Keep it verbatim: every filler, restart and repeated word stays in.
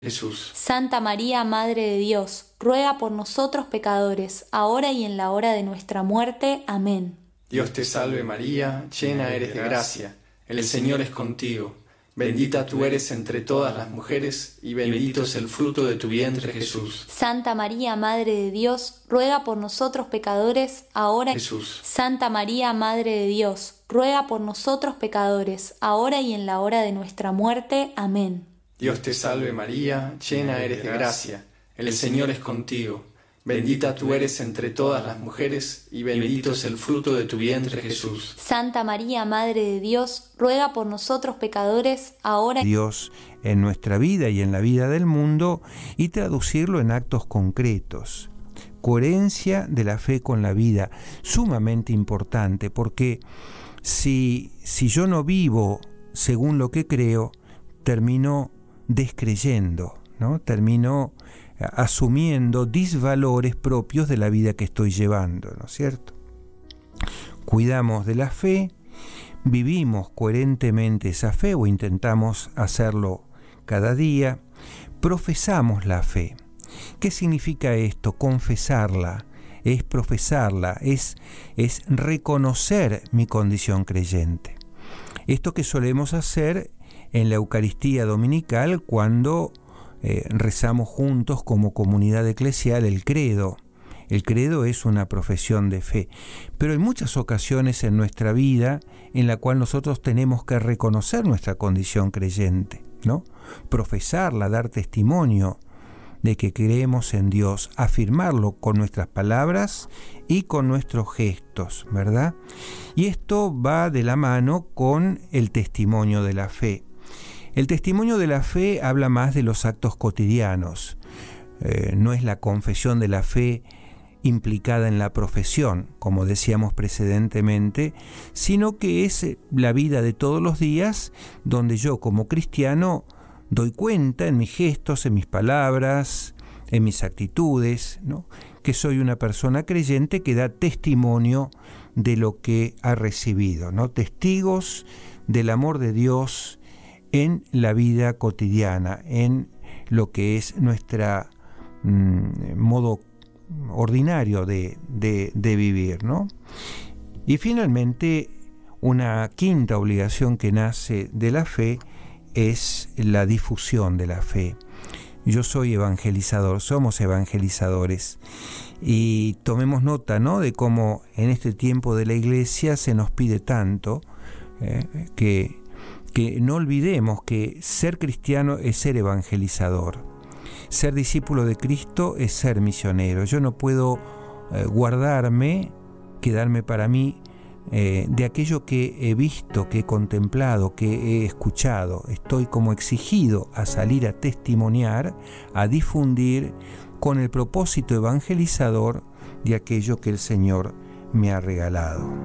Jesús. Santa María, Madre de Dios, ruega por nosotros pecadores, ahora y en la hora de nuestra muerte. Amén. Dios te salve María, llena eres de gracia, el Señor es contigo. Bendita tú eres entre todas las mujeres, y bendito es el fruto de tu vientre Jesús. Santa María, Madre de Dios, ruega por nosotros pecadores, ahora. Jesús. Santa María, Madre de Dios, ruega por nosotros pecadores, ahora y en la hora de nuestra muerte. Amén. Dios te salve María, llena eres de gracia, el Señor es contigo. Bendita tú eres entre todas las mujeres, y bendito es el fruto de tu vientre Jesús. Santa María, Madre de Dios, ruega por nosotros pecadores, ahora. Dios en nuestra vida y en la vida del mundo, y traducirlo en actos concretos. Coherencia de la fe con la vida, sumamente importante, porque si, si yo no vivo según lo que creo, termino descreyendo, ¿no? Termino asumiendo disvalores propios de la vida que estoy llevando, ¿no es cierto? Cuidamos de la fe, vivimos coherentemente esa fe o intentamos hacerlo cada día, profesamos la fe. ¿Qué significa esto? Confesarla, es profesarla, es, es reconocer mi condición creyente. Esto que solemos hacer en la Eucaristía Dominical cuando eh, rezamos juntos como comunidad eclesial el credo. El credo es una profesión de fe, pero hay muchas ocasiones en nuestra vida en la cual nosotros tenemos que reconocer nuestra condición creyente, ¿no? Profesarla, dar testimonio de que creemos en Dios, afirmarlo con nuestras palabras y con nuestros gestos, ¿verdad? Y esto va de la mano con el testimonio de la fe. El testimonio de la fe habla más de los actos cotidianos, eh, no es la confesión de la fe implicada en la profesión, como decíamos precedentemente, sino que es la vida de todos los días donde yo como cristiano doy cuenta en mis gestos, en mis palabras, en mis actitudes, ¿no? Que soy una persona creyente que da testimonio de lo que ha recibido, ¿no? Testigos del amor de Dios en la vida cotidiana, en lo que es nuestro mmm, modo ordinario de, de, de vivir, ¿no? Y finalmente, una quinta obligación que nace de la fe es la difusión de la fe. Yo soy evangelizador, somos evangelizadores, y tomemos nota, ¿no?, de cómo en este tiempo de la Iglesia se nos pide tanto, eh, que, que no olvidemos que ser cristiano es ser evangelizador. Ser discípulo de Cristo es ser misionero. Yo no puedo eh, guardarme, quedarme para mí eh, de aquello que he visto, que he contemplado, que he escuchado. Estoy como exigido a salir a testimoniar, a difundir con el propósito evangelizador de aquello que el Señor me ha regalado.